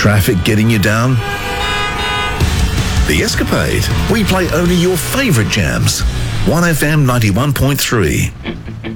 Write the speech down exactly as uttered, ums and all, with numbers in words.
Traffic getting you down? The Escapade. We play only your favourite jams. one F M ninety-one point three.